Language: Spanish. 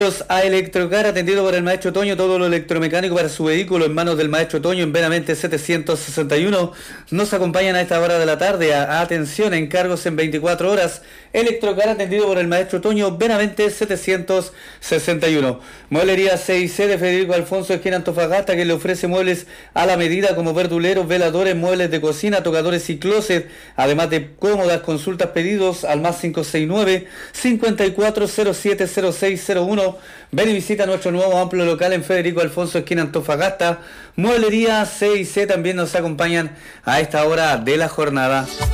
A Electrocar, atendido por el maestro Toño, todo lo electromecánico para su vehículo en manos del maestro Toño en Benavente 761. Nos acompañan a esta hora de la tarde. Atención, encargos en 24 horas. Electrocar, atendido por el maestro Toño, Benavente 761. Mueblería 6C de Federico Alfonso, esquina Antofagasta, que le ofrece muebles a la medida como verduleros, veladores, muebles de cocina, tocadores y closet, además de cómodas. Consultas, pedidos al más 569 54070601. Ven y visita nuestro nuevo amplio local en Federico Alfonso, esquina Antofagasta. Mueblería C y C también nos acompañan a esta hora de la jornada.